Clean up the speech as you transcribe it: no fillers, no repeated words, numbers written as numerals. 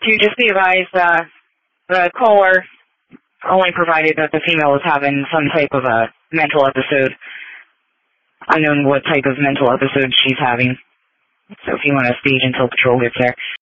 To just be advised, the caller only provided that the female was having some type of a mental episode. Unknown what type of mental episode she's having. So if you want to stage until patrol gets there.